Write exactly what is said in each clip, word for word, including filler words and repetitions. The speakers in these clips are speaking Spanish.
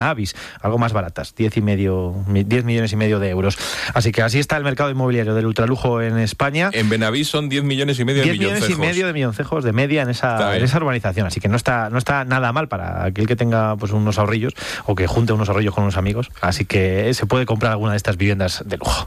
Avis, algo más baratas, diez y medio, diez millones y medio de euros. Así que así está el mercado inmobiliario del ultralujo en España. En Benavis son diez millones y medio de milloncejos. diez millones y medio de milloncejos de media en esa, en esa urbanización. Así que no está, no está nada mal para aquel que tenga pues unos ahorrillos o que junte unos ahorrillos con unos amigos. Así que se puede comprar alguna de estas viviendas de lujo.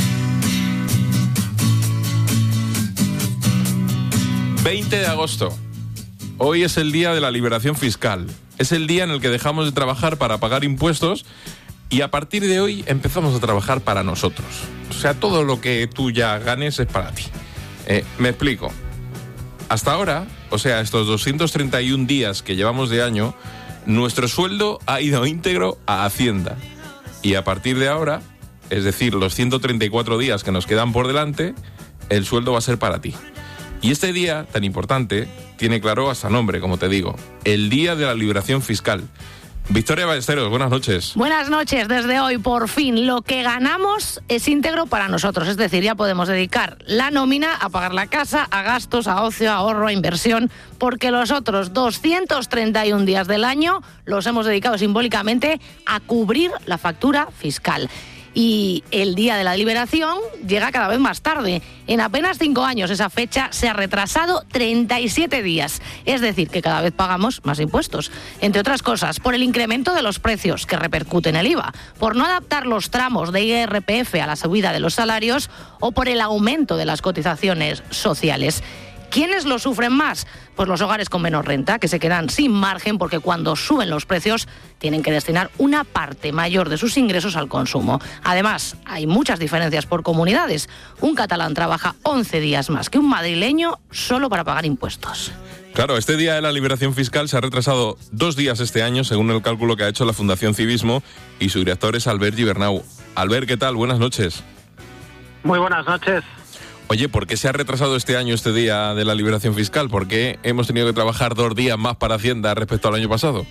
veinte de agosto. Hoy es el día de la liberación fiscal. Es el día en el que dejamos de trabajar para pagar impuestos y a partir de hoy empezamos a trabajar para nosotros. O sea, todo lo que tú ya ganes es para ti. Eh, me explico. Hasta ahora, o sea, estos doscientos treinta y un días que llevamos de año, nuestro sueldo ha ido íntegro a Hacienda. Y a partir de ahora, es decir, los ciento treinta y cuatro días que nos quedan por delante, el sueldo va a ser para ti. Y este día tan importante tiene claro hasta nombre, como te digo, el Día de la Liberación Fiscal. Victoria Ballesteros, buenas noches. Buenas noches. Desde hoy, por fin, lo que ganamos es íntegro para nosotros. Es decir, ya podemos dedicar la nómina a pagar la casa, a gastos, a ocio, a ahorro, a inversión, porque los otros doscientos treinta y un días del año los hemos dedicado simbólicamente a cubrir la factura fiscal. Y el Día de la Liberación llega cada vez más tarde. En apenas cinco años esa fecha se ha retrasado treinta y siete días. Es decir, que cada vez pagamos más impuestos. Entre otras cosas, por el incremento de los precios que repercute en el I V A, por no adaptar los tramos de I R P F a la subida de los salarios o por el aumento de las cotizaciones sociales. ¿Quiénes lo sufren más? Pues los hogares con menos renta, que se quedan sin margen porque cuando suben los precios tienen que destinar una parte mayor de sus ingresos al consumo. Además, hay muchas diferencias por comunidades. Un catalán trabaja once días más que un madrileño solo para pagar impuestos. Claro, este Día de la Liberación Fiscal se ha retrasado dos días este año, según el cálculo que ha hecho la Fundación Civismo, y su director es Albert Gibernau. Albert, ¿qué tal? Buenas noches. Muy buenas noches. Oye, ¿por qué se ha retrasado este año este Día de la Liberación Fiscal? ¿Por qué hemos tenido que trabajar dos días más para Hacienda respecto al año pasado?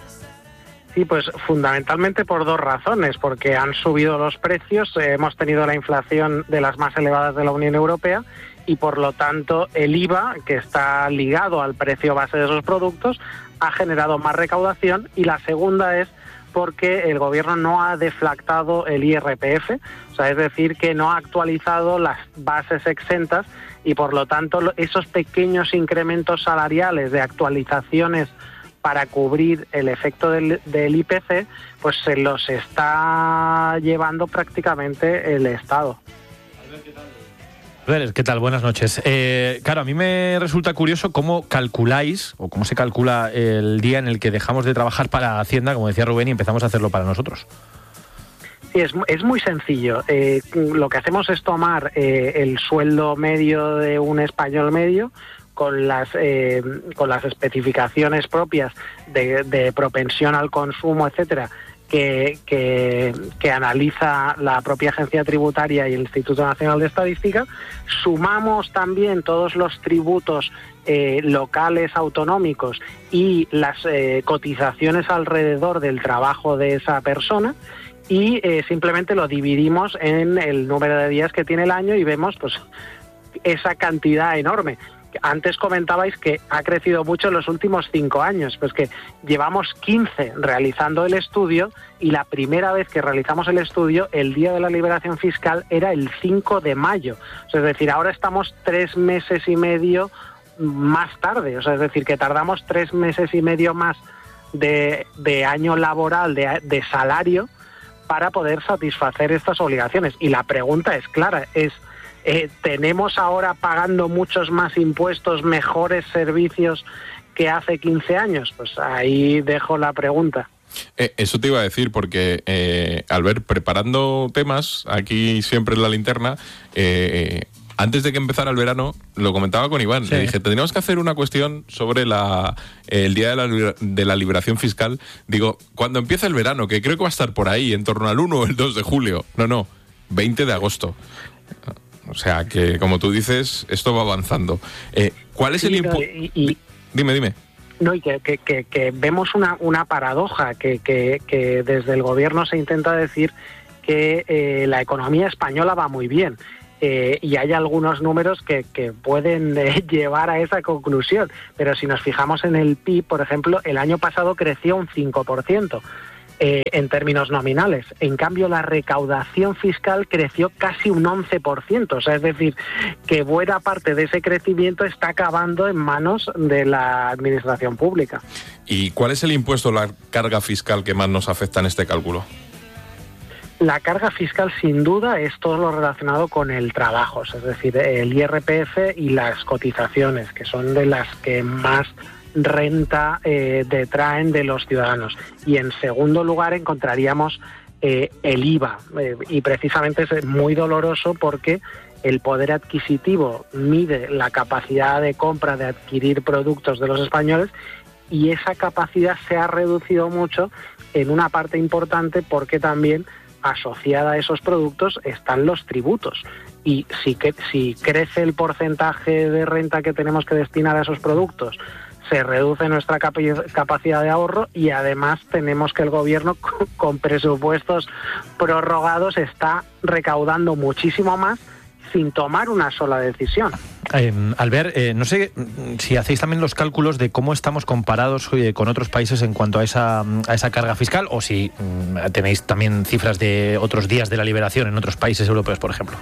Sí, pues fundamentalmente por dos razones, porque han subido los precios, eh, hemos tenido la inflación de las más elevadas de la Unión Europea y por lo tanto el I V A, que está ligado al precio base de esos productos, ha generado más recaudación, y la segunda es porque el gobierno no ha deflactado el I R P F, o sea, es decir, que no ha actualizado las bases exentas y por lo tanto esos pequeños incrementos salariales de actualizaciones para cubrir el efecto del, del I P C, pues se los está llevando prácticamente el Estado. ¿Qué tal? Buenas noches. Eh, claro, a mí me resulta curioso cómo calculáis o cómo se calcula el día en el que dejamos de trabajar para Hacienda, como decía Rubén, y empezamos a hacerlo para nosotros. Sí, es, es muy sencillo. Eh, lo que hacemos es tomar eh, el sueldo medio de un español medio con las eh, con las especificaciones propias de, de propensión al consumo, etcétera, Que, que, que analiza la propia agencia tributaria y el Instituto Nacional de Estadística. Sumamos también todos los tributos eh, locales autonómicos y las eh, cotizaciones alrededor del trabajo de esa persona y eh, simplemente lo dividimos en el número de días que tiene el año y vemos pues esa cantidad enorme. Antes comentabais que ha crecido mucho en los últimos cinco años, pues que llevamos quince realizando el estudio y la primera vez que realizamos el estudio, el Día de la Liberación Fiscal era el cinco de mayo. O sea, es decir, ahora estamos tres meses y medio más tarde. O sea, es decir, que tardamos tres meses y medio más de, de año laboral, de, de salario, para poder satisfacer estas obligaciones. Y la pregunta es clara, es... Eh, ¿tenemos ahora pagando muchos más impuestos, mejores servicios que hace quince años? Pues ahí dejo la pregunta. Eh, eso te iba a decir, porque eh, al ver preparando temas aquí siempre en la linterna, eh, antes de que empezara el verano, lo comentaba con Iván, sí. Le dije, tendríamos que hacer una cuestión sobre la, el Día de la, de la Liberación Fiscal. Digo, cuando empieza el verano, que creo que va a estar por ahí, en torno al uno o el dos de julio. No, no, veinte de agosto. O sea, que como tú dices, esto va avanzando. Eh, ¿Cuál es sí, el impuesto? Dime, dime. No, y que, que, que, que vemos una, una paradoja, que, que, que desde el gobierno se intenta decir que eh, la economía española va muy bien. Eh, y hay algunos números que, que pueden eh, llevar a esa conclusión. Pero si nos fijamos en el P I B, por ejemplo, el año pasado creció un cinco por ciento. eh, en términos nominales. En cambio, la recaudación fiscal creció casi un once por ciento. O sea, es decir, que buena parte de ese crecimiento está acabando en manos de la administración pública. ¿Y cuál es el impuesto, la carga fiscal que más nos afecta en este cálculo? La carga fiscal, sin duda, es todo lo relacionado con el trabajo, es decir, el I R P F y las cotizaciones, que son de las que más renta eh, detraen de los ciudadanos. Y en segundo lugar encontraríamos eh, el I V A, eh, y precisamente es muy doloroso porque el poder adquisitivo mide la capacidad de compra, de adquirir productos de los españoles, y esa capacidad se ha reducido mucho en una parte importante porque también asociada a esos productos están los tributos. Y si, que, si crece el porcentaje de renta que tenemos que destinar a esos productos, se reduce nuestra capi- capacidad de ahorro, y además tenemos que el gobierno con, con presupuestos prorrogados está recaudando muchísimo más sin tomar una sola decisión. Eh, Albert, eh, no sé si hacéis también los cálculos de cómo estamos comparados eh, con otros países en cuanto a esa, a esa carga fiscal, o si mm, tenéis también cifras de otros días de la liberación en otros países europeos, por ejemplo.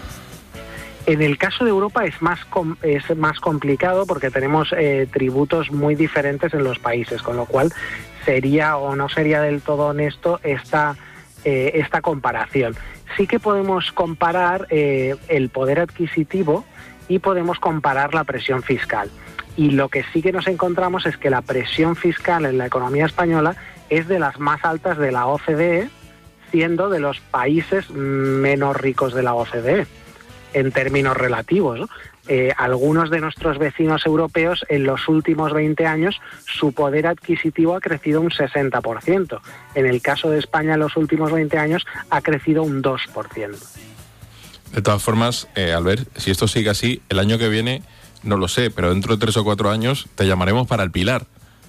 En el caso de Europa es más com- es más complicado porque tenemos eh, tributos muy diferentes en los países, con lo cual sería o no sería del todo honesto esta, eh, esta comparación. Sí que podemos comparar eh, el poder adquisitivo y podemos comparar la presión fiscal. Y lo que sí que nos encontramos es que la presión fiscal en la economía española es de las más altas de la O C D E, siendo de los países menos ricos de la O C D E, en términos relativos, ¿no? Eh, algunos de nuestros vecinos europeos en los últimos veinte años su poder adquisitivo ha crecido un sesenta por ciento. En el caso de España en los últimos veinte años ha crecido un dos por ciento. De todas formas, eh, Albert, si esto sigue así, el año que viene, no lo sé, pero dentro de tres o cuatro años te llamaremos para el Pilar.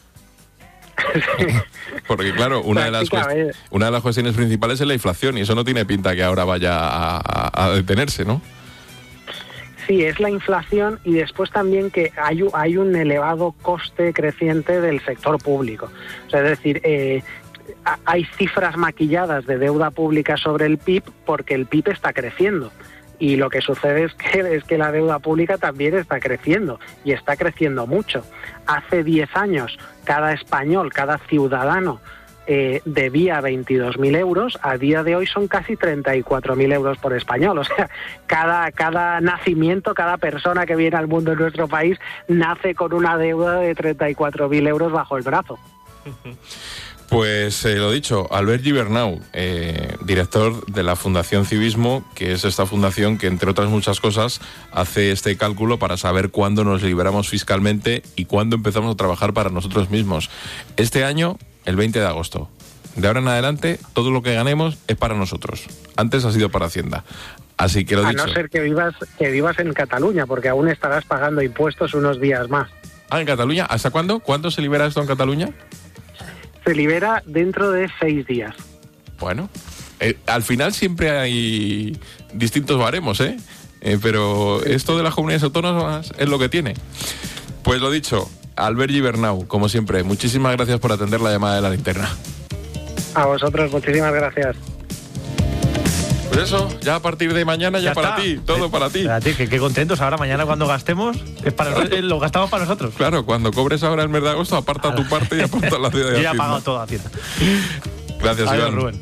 Porque claro, una de, las cuest- una de las cuestiones principales es la inflación, y eso no tiene pinta que ahora vaya a, a, a detenerse, ¿no? Sí, es la inflación, y después también que hay, hay un elevado coste creciente del sector público. O sea, es decir, eh, hay cifras maquilladas de deuda pública sobre el P I B porque el P I B está creciendo. Y lo que sucede es que, es que la deuda pública también está creciendo, y está creciendo mucho. Hace diez años, cada español, cada ciudadano eh, debía veintidós mil euros, a día de hoy son casi treinta y cuatro mil euros por español. O sea, cada, cada nacimiento, cada persona que viene al mundo en nuestro país nace con una deuda de treinta y cuatro mil euros bajo el brazo. Pues eh, lo dicho, Albert Gibernau, eh, director de la Fundación Civismo, que es esta fundación que, entre otras muchas cosas, hace este cálculo para saber cuándo nos liberamos fiscalmente y cuándo empezamos a trabajar para nosotros mismos. Este año, el veinte de agosto. De ahora en adelante, todo lo que ganemos es para nosotros. Antes ha sido para Hacienda. Así que lo a dicho. A no ser que vivas, que vivas en Cataluña, porque aún estarás pagando impuestos unos días más. Ah, ¿en Cataluña? ¿Hasta cuándo? ¿Cuándo se libera esto en Cataluña? Se libera dentro de seis días. Bueno, eh, al final siempre hay distintos baremos, ¿eh? ¿eh? Pero esto de las comunidades autónomas es lo que tiene. Pues lo dicho, Albert Gibernau, como siempre, muchísimas gracias por atender la llamada de la linterna. A vosotros, muchísimas gracias. Pues eso, ya a partir de mañana ya, ya para está. ti, todo eh, para ti. Para ti, que qué contentos. Ahora mañana cuando gastemos, es para claro. nosotros, lo gastamos para nosotros. Claro, cuando cobres ahora el mes de agosto, aparta tu parte y aparta la ciudad de Hacienda. Yo ya he pagado toda Hacienda. Gracias, Adiós, Iván. Rubén.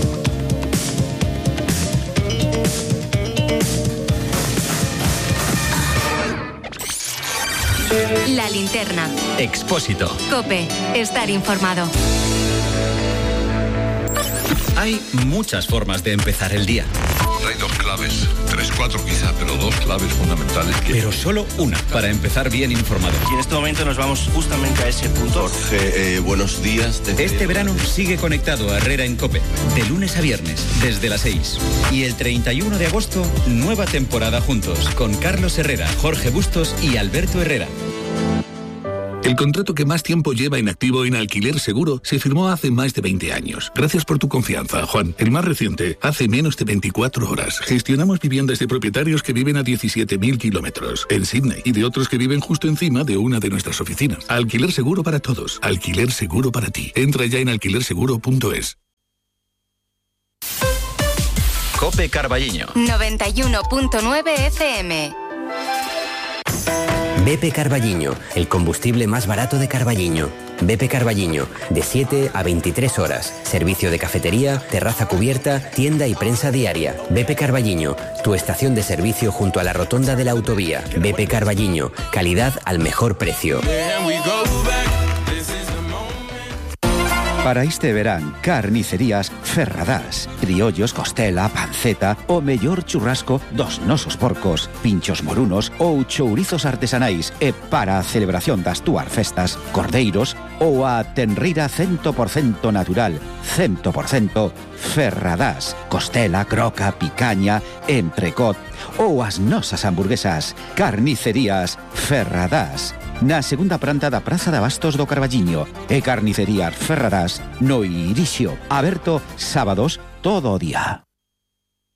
La linterna. Expósito. COPE. Estar informado. Hay muchas formas de empezar el día. Hay dos claves, tres, cuatro quizá, pero dos claves fundamentales. Que... Pero solo una para empezar bien informado. Y en este momento nos vamos justamente a ese punto. Jorge, eh, buenos días. Desde... Este verano sigue conectado a Herrera en COPE, de lunes a viernes, desde las seis. Y el treinta y uno de agosto, nueva temporada juntos, con Carlos Herrera, Jorge Bustos y Alberto Herrera. El contrato que más tiempo lleva en activo en Alquiler Seguro se firmó hace más de veinte años. Gracias por tu confianza, Juan. El más reciente, hace menos de veinticuatro horas. Gestionamos viviendas de propietarios que viven a diecisiete mil kilómetros en Sydney y de otros que viven justo encima de una de nuestras oficinas. Alquiler Seguro para todos. Alquiler Seguro para ti. Entra ya en alquiler seguro punto es. Cope Carballiño. noventa y uno punto nueve F M. B P Carballiño, el combustible más barato de Carballiño. B P Carballiño, de siete a veintitrés horas. Servicio de cafetería, terraza cubierta, tienda y prensa diaria. B P Carballiño, tu estación de servicio junto a la rotonda de la autovía. B P Carballiño, calidad al mejor precio. Para este verán, carnicerías Ferradás. Criollos, costela, panceta, o mellor churrasco dos nosos porcos, pinchos morunos ou chourizos artesanais. E para a celebración das túas festas, cordeiros ou a tenrira cien por ciento natural, cien por ciento Ferradás. Costela, croca, picaña, entrecot ou as nosas hamburguesas. Carnicerías Ferradás. Na segunda planta da Praza de Abastos do Carballiño e Carnicerías Ferradás no Irixio, aberto sábados todo o día.